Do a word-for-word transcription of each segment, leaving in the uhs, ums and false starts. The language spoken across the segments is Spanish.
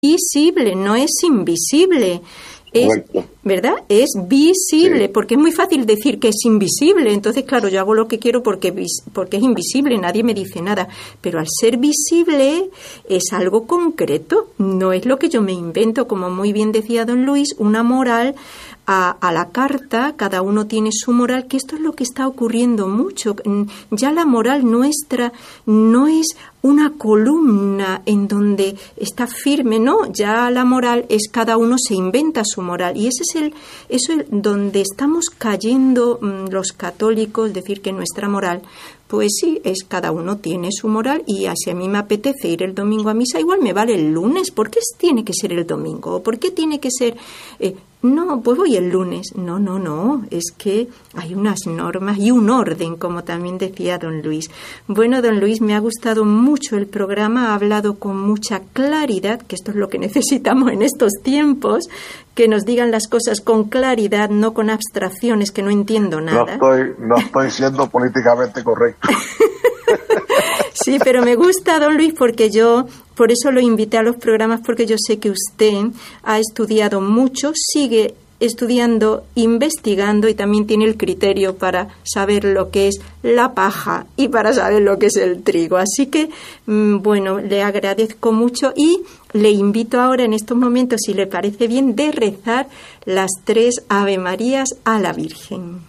visible, no es invisible. Es, ¿verdad? Es visible, sí. Porque es muy fácil decir que es invisible. Entonces, claro, yo hago lo que quiero porque, porque es invisible, nadie me dice nada. Pero al ser visible es algo concreto, no es lo que yo me invento, como muy bien decía don Luis, una moral a, a la carta, cada uno tiene su moral, que esto es lo que está ocurriendo mucho. Ya la moral nuestra no es una columna en donde está firme, no, ya la moral es cada uno se inventa su moral, y ese es el eso es donde estamos cayendo mmm, los católicos, decir que nuestra moral, pues sí, es cada uno tiene su moral, y si a mí me apetece ir el domingo a misa, igual me vale el lunes. ¿Por qué tiene que ser el domingo? ¿O por qué tiene que ser eh, no, pues voy el lunes? No, no, no, es que hay unas normas y un orden, como también decía don Luis. Bueno, don Luis, me ha gustado mucho el programa, ha hablado con mucha claridad, que esto es lo que necesitamos en estos tiempos, que nos digan las cosas con claridad, no con abstracciones, que no entiendo nada. No estoy, no estoy siendo políticamente correcto. Sí, pero me gusta, don Luis, porque yo, por eso lo invité a los programas, porque yo sé que usted ha estudiado mucho, sigue estudiando, investigando, y también tiene el criterio para saber lo que es la paja y para saber lo que es el trigo. Así que, bueno, le agradezco mucho y le invito ahora en estos momentos, si le parece bien, de rezar las tres Ave Marías a la Virgen.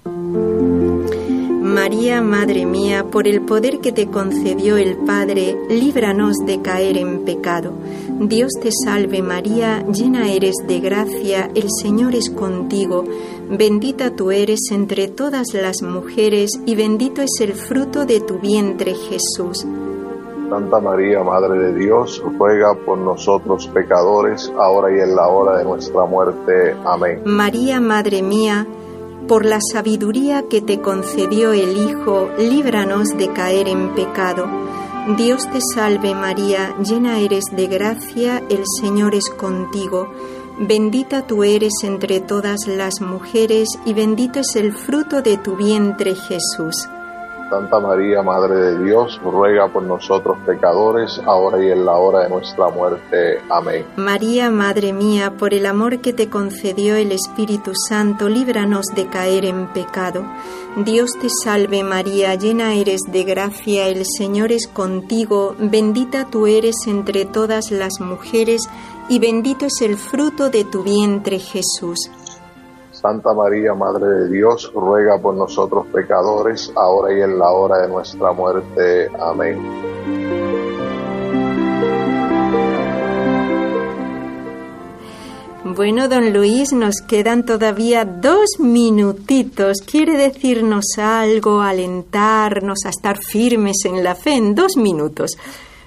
María, Madre mía, por el poder que te concedió el Padre, líbranos de caer en pecado. Dios te salve María, llena eres de gracia, el Señor es contigo. Bendita tú eres entre todas las mujeres y bendito es el fruto de tu vientre, Jesús. Santa María, Madre de Dios, ruega por nosotros pecadores, ahora y en la hora de nuestra muerte. Amén. María, Madre mía, por la sabiduría que te concedió el Hijo, líbranos de caer en pecado. Dios te salve María, llena eres de gracia, el Señor es contigo. Bendita tú eres entre todas las mujeres y bendito es el fruto de tu vientre, Jesús. Santa María, Madre de Dios, ruega por nosotros pecadores, ahora y en la hora de nuestra muerte. Amén. María, Madre mía, por el amor que te concedió el Espíritu Santo, líbranos de caer en pecado. Dios te salve María, llena eres de gracia, el Señor es contigo, bendita tú eres entre todas las mujeres, y bendito es el fruto de tu vientre, Jesús. Santa María, Madre de Dios, ruega por nosotros pecadores, ahora y en la hora de nuestra muerte. Amén. Bueno, don Luis, nos quedan todavía dos minutitos. ¿Quiere decirnos algo, alentarnos a estar firmes en la fe en dos minutos?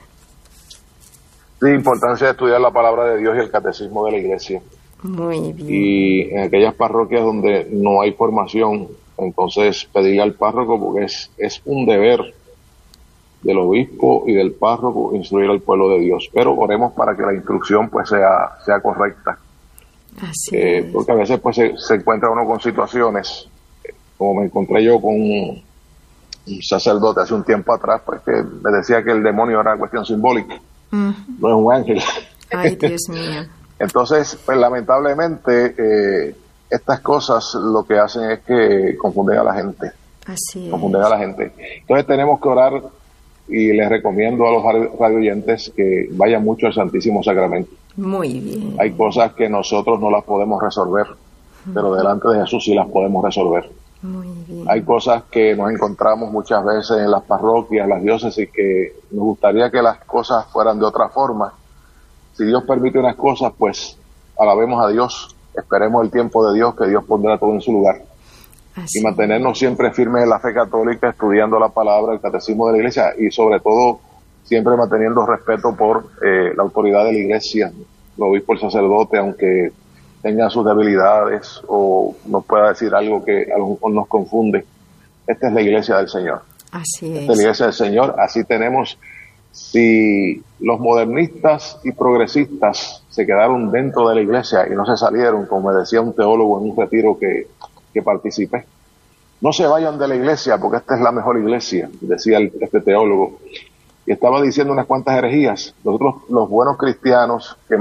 La importancia de estudiar la palabra de Dios y el catecismo de la Iglesia. Muy bien. Y en aquellas parroquias donde no hay formación, entonces pedirle al párroco, porque es, es un deber del obispo y del párroco instruir al pueblo de Dios. Pero oremos para que la instrucción pues sea, sea correcta. Así eh, es. Porque a veces pues se, se encuentra uno con situaciones, como me encontré yo con un, un sacerdote hace un tiempo atrás, pues que me decía que el demonio era una cuestión simbólica, uh-huh. No es un ángel. Ay, Dios mío. Entonces, pues lamentablemente, eh, estas cosas lo que hacen es que confunden a la gente. Así es. Confunden a la gente. Entonces tenemos que orar, y les recomiendo a los radioyentes que vayan mucho al Santísimo Sacramento. Muy bien. Hay cosas que nosotros no las podemos resolver, uh-huh. pero delante de Jesús sí las podemos resolver. Muy bien. Hay cosas que nos encontramos muchas veces en las parroquias, las diócesis, que nos gustaría que las cosas fueran de otra forma. Si Dios permite unas cosas, pues alabemos a Dios, esperemos el tiempo de Dios, que Dios pondrá todo en su lugar. Así. Y mantenernos siempre firmes en la fe católica, estudiando la palabra, el catecismo de la Iglesia, y sobre todo siempre manteniendo respeto por eh, la autoridad de la Iglesia, el obispo, el sacerdote, aunque tenga sus debilidades o nos pueda decir algo que a lo mejor nos confunde. Esta es la Iglesia del Señor. Así es. Esta es la Iglesia del Señor, así tenemos. Si los modernistas y progresistas se quedaron dentro de la Iglesia y no se salieron, como me decía un teólogo en un retiro que, que participé, no se vayan de la Iglesia porque esta es la mejor Iglesia, decía el, este teólogo. Y y estaba diciendo unas cuantas herejías. Nosotros, los buenos cristianos que